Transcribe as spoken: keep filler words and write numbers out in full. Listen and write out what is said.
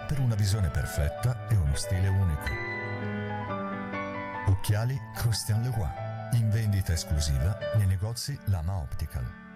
per una visione perfetta e uno stile unico. Occhiali Christian Leroy, in vendita esclusiva nei negozi Lama Optical.